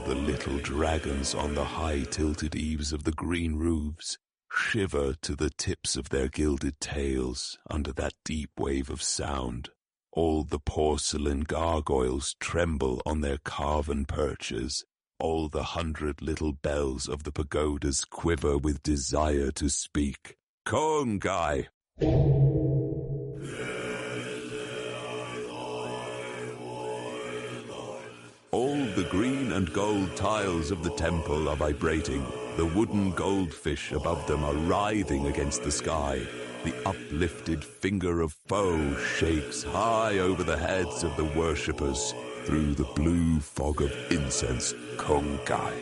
the little dragons on the high-tilted eaves of the green roofs shiver to the tips of their gilded tails under that deep wave of sound. All the porcelain gargoyles tremble on their carven perches. All the 100 little bells of the pagodas quiver with desire to speak. Kongai! All the green and gold tiles of the temple are vibrating. The wooden goldfish above them are writhing against the sky. The uplifted finger of foe shakes high over the heads of the worshippers through the blue fog of incense. Kongai.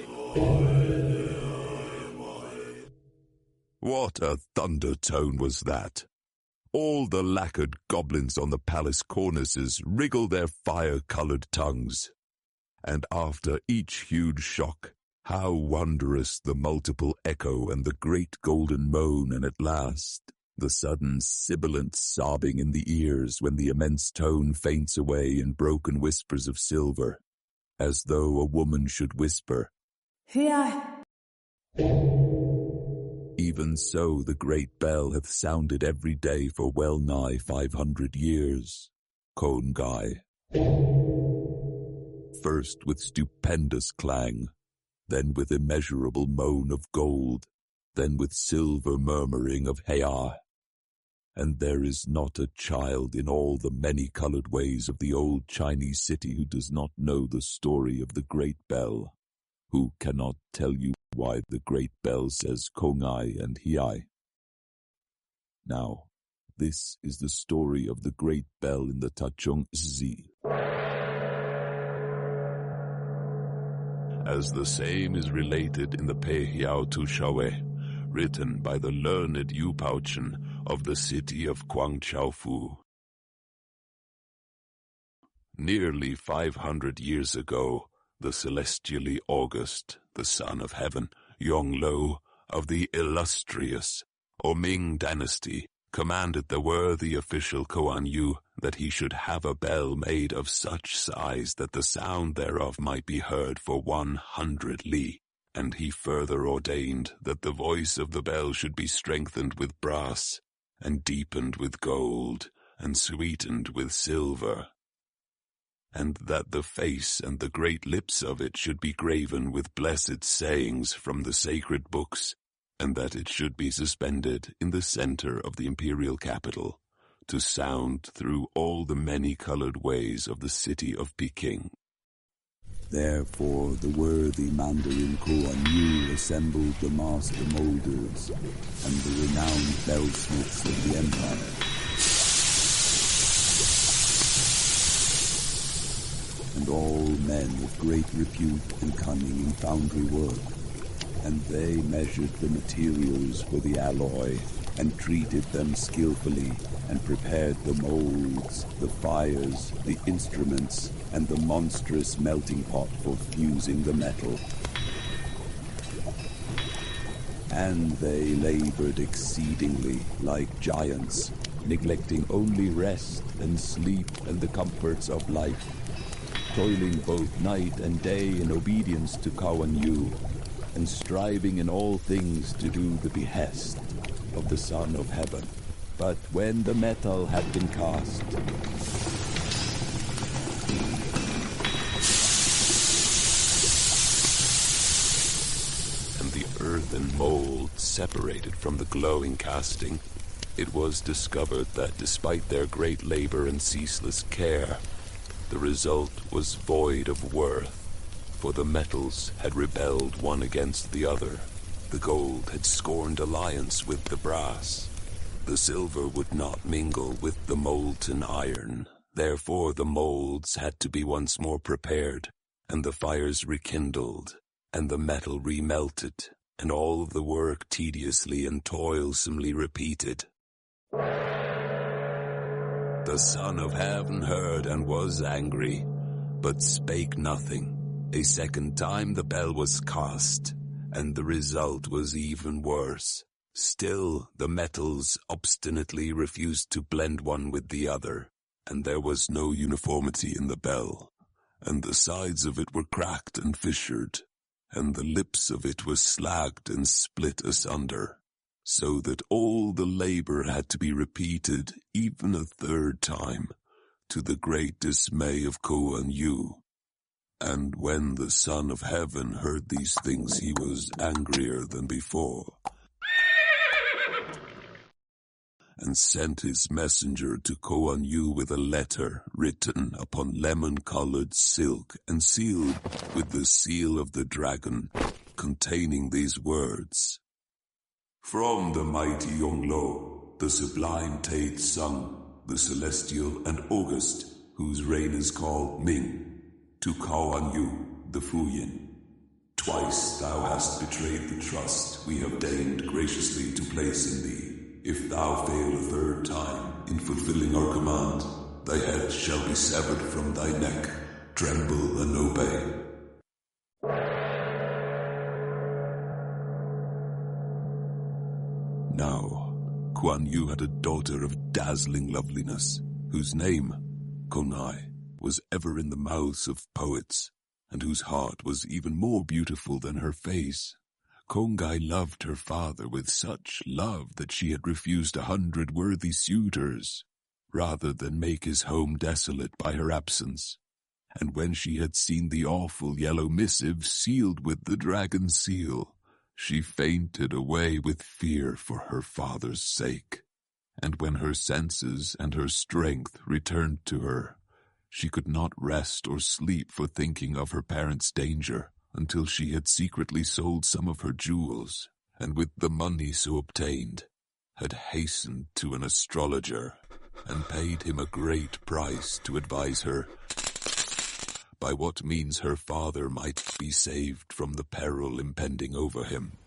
What a thunder tone was that! All the lacquered goblins on the palace cornices wriggle their fire-colored tongues. And after each huge shock, how wondrous the multiple echo and the great golden moan, and at last the sudden sibilant sobbing in the ears when the immense tone faints away in broken whispers of silver, as though a woman should whisper, "Here." Even so the great bell hath sounded every day for well nigh 500 years. Kongai. First with stupendous clang, then with immeasurable moan of gold, then with silver murmuring of Heya. And there is not a child in all the many-colored ways of the old Chinese city who does not know the story of the great bell, who cannot tell you why the great bell says Kongai and Hiai. Now, this is the story of the great bell in the Tachung Zi. As the same is related in the Peihiao Tushawe, written by the learned Yu Paochen of the city of Guangchaofu. Nearly 500 years ago, the celestially august, the son of heaven, Yonglou of the illustrious Ming dynasty, commanded the worthy official Kuan Yu that he should have a bell made of such size that the sound thereof might be heard for 100 li, and he further ordained that the voice of the bell should be strengthened with brass, and deepened with gold, and sweetened with silver, and that the face and the great lips of it should be graven with blessed sayings from the sacred books, and that it should be suspended in the center of the imperial capital, to sound through all the many-colored ways of the city of Peking. Therefore the worthy Mandarin Kuan Yu assembled the master molders and the renowned bellsmiths of the empire. And all men of great repute and cunning in foundry work, and they measured the materials for the alloy, and treated them skillfully, and prepared the molds, the fires, the instruments, and the monstrous melting pot for fusing the metal. And they labored exceedingly like giants, neglecting only rest and sleep and the comforts of life, toiling both night and day in obedience to Kuan Yu, and striving in all things to do the behest of the Son of Heaven. But when the metal had been cast, and the earthen mold separated from the glowing casting, it was discovered that despite their great labor and ceaseless care, the result was void of worth. For the metals had rebelled one against the other. The gold had scorned alliance with the brass. The silver would not mingle with the molten iron. Therefore the molds had to be once more prepared, and the fires rekindled, and the metal remelted, and all the work tediously and toilsomely repeated. The Son of Heaven heard and was angry, but spake nothing. A second time the bell was cast, and the result was even worse. Still the metals obstinately refused to blend one with the other, and there was no uniformity in the bell, and the sides of it were cracked and fissured, and the lips of it were slagged and split asunder, so that all the labor had to be repeated even a third time, to the great dismay of Kuan Yu. And when the Son of Heaven heard these things, he was angrier than before, and sent his messenger to Kuan Yu with a letter written upon lemon-colored silk and sealed with the seal of the dragon, containing these words: From the mighty Yongle, the sublime Tate Sung, the celestial and august, whose reign is called Ming, to Kuan Yu, the Fuyin. Twice thou hast betrayed the trust we have deigned graciously to place in thee. If thou fail a third time in fulfilling our command, thy head shall be severed from thy neck. Tremble and obey. Now, Kuan Yu had a daughter of dazzling loveliness, whose name, Konai, was ever in the mouths of poets, and whose heart was even more beautiful than her face. Kongai loved her father with such love that she had refused 100 worthy suitors, rather than make his home desolate by her absence. And when she had seen the awful yellow missive sealed with the dragon's seal, she fainted away with fear for her father's sake. And when her senses and her strength returned to her, she could not rest or sleep for thinking of her parents' danger, until she had secretly sold some of her jewels, and with the money so obtained, had hastened to an astrologer, and paid him a great price to advise her by what means her father might be saved from the peril impending over him.